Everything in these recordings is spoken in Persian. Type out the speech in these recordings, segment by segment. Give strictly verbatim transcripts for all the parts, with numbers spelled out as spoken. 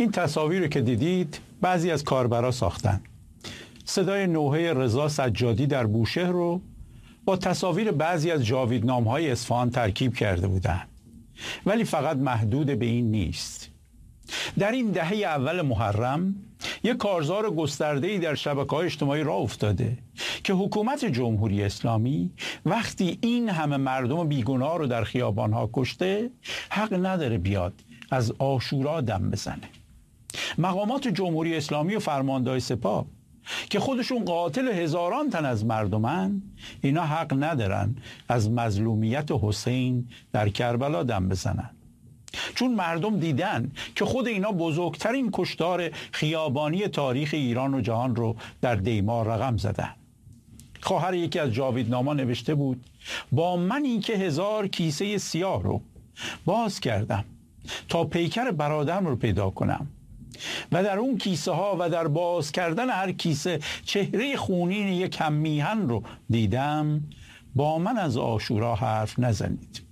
این تصاویر رو که دیدید بعضی از کاربرا ساختن. صدای نوحه رضا سجادی در بوشهر رو با تصاویر بعضی از جاویدنام‌های اصفهان ترکیب کرده بودند. ولی فقط محدود به این نیست. در این دهه اول محرم یک کارزار گسترده‌ای در شبکه‌های اجتماعی راه افتاده که حکومت جمهوری اسلامی وقتی این همه مردم بیگناه رو در خیابان‌ها کشته، حق نداره بیاد از عاشورا دم بزنه. مقامات جمهوری اسلامی و فرماندهای سپاه که خودشون قاتل هزاران تن از مردمن، اینا حق ندارن از مظلومیت حسین در کربلا دم بزنن، چون مردم دیدن که خود اینا بزرگترین کشتار خیابانی تاریخ ایران و جهان رو در دیمار رقم زدن. خواهر یکی از جاویدناما نوشته بود با من این که هزار کیسه سیاه رو باز کردم تا پیکر برادرم رو پیدا کنم و در اون کیسه ها و در باز کردن هر کیسه چهره خونین یک کم میهن رو دیدم، با من از عاشورا حرف نزنید.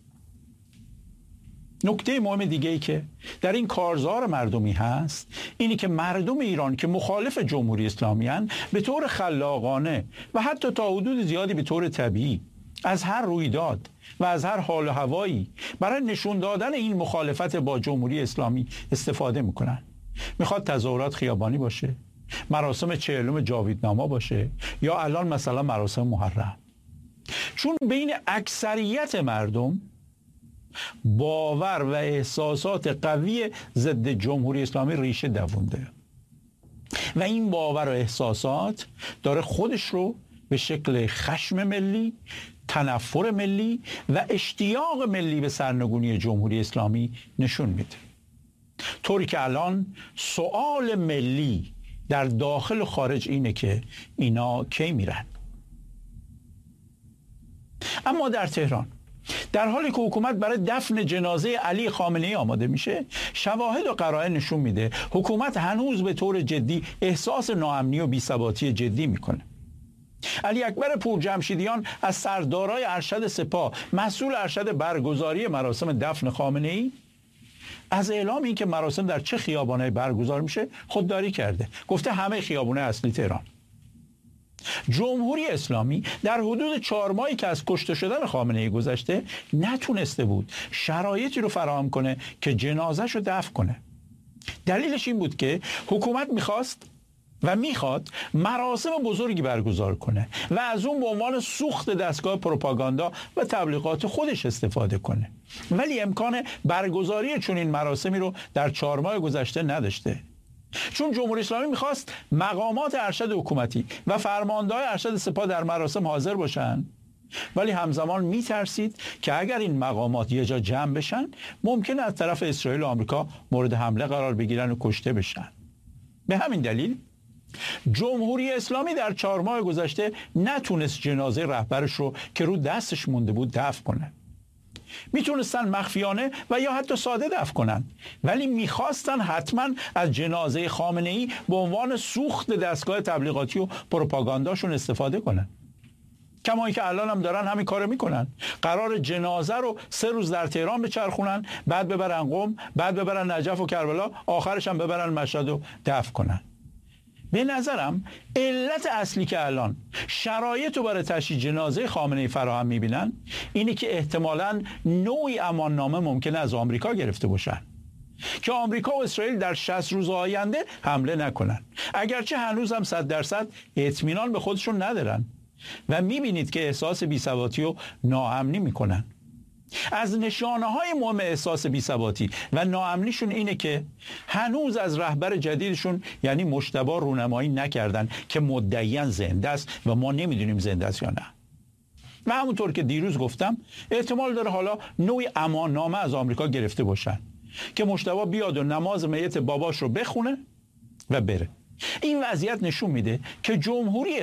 نکته مهم دیگه ای که در این کارزار مردمی هست اینی که مردم ایران که مخالف جمهوری اسلامی هستند به طور خلاقانه و حتی تا حدود زیادی به طور طبیعی از هر رویداد و از هر حال و هوایی برای نشون دادن این مخالفت با جمهوری اسلامی استفاده میکنن. میخواد تظاهرات خیابانی باشه، مراسم چهلم جاویدناما باشه، یا الان مثلا مراسم محرم، چون بین اکثریت مردم باور و احساسات قوی ضد جمهوری اسلامی ریشه دوونده و این باور و احساسات داره خودش رو به شکل خشم ملی، تنفر ملی و اشتیاق ملی به سرنگونی جمهوری اسلامی نشون میده، طوری که الان سوال ملی در داخل و خارج اینه که اینا کی میرن. اما در تهران در حالی که حکومت برای دفن جنازه علی خامنه‌ای آماده میشه، شواهد و قرائن نشون میده حکومت هنوز به طور جدی احساس ناامنی و بی‌ثباتی جدی میکنه. علی اکبر پورجمشیدیان از سردارای ارشد سپاه مسئول ارشد برگزاری مراسم دفن خامنه‌ای از اعلام این که مراسم در چه خیابانایی برگزار میشه خودداری کرده. گفته همه خیابان‌های اصلی تهران. جمهوری اسلامی در حدود چهار ماهی که از کشته شدن خامنه‌ای گذشته نتونسته بود شرایطی رو فراهم کنه که جنازه‌ش رو دفن کنه. دلیلش این بود که حکومت میخواست و میخواد مراسم بزرگی برگزار کنه و از اون به عنوان سوخت دستگاه پروپاگاندا و تبلیغات خودش استفاده کنه، ولی امکان برگزاری چنین مراسمی رو در چهار ماه گذشته نداشته، چون جمهوری اسلامی میخواست مقامات ارشد حکومتی و فرماندهان ارشد سپاه در مراسم حاضر باشن، ولی همزمان میترسید که اگر این مقامات یه جا جمع بشن ممکن از طرف اسرائیل و آمریکا مورد حمله قرار بگیرن و کشته بشن. به همین دلیل جمهوری اسلامی در چهار ماه گذشته نتونست جنازه رهبرش رو که رو دستش مونده بود دفن کنه. میتونستن مخفیانه و یا حتی ساده دفن کنن، ولی میخواستن حتما از جنازه خامنه‌ای به عنوان سوخت دستگاه تبلیغاتی و پروپاگانداشون استفاده کنن. کما اینکه الان هم دارن همین کارو میکنن. قرار جنازه رو سه روز در تهران بچرخونن، بعد ببرن قم، بعد ببرن نجف و کربلا، آخرش هم ببرن مشهد و دفن کنن. به نظرم علت اصلی که الان شرایط رو برای تشییع جنازه خامنه‌ای فراهم میبینن اینه که احتمالاً نوعی اماننامه ممکنه از آمریکا گرفته باشن که آمریکا و اسرائیل در شصت روز آینده حمله نکنن، اگرچه هنوز هم صد درصد اطمینان به خودشون ندارن و میبینید که احساس بی‌ثباتی و ناامنی میکنن. از نشانه‌های مهم احساس بی‌ثباتی و ناامنیشون اینه که هنوز از رهبر جدیدشون یعنی مجتبی رونمایی نکردن که مدعیاً زنده است و ما نمیدونیم زنده است یا نه. و همونطور که دیروز گفتم احتمال داره حالا نوعی اماننامه از آمریکا گرفته باشن که مجتبی بیاد و نماز میت باباش رو بخونه و بره. این وضعیت نشون میده که جمهوری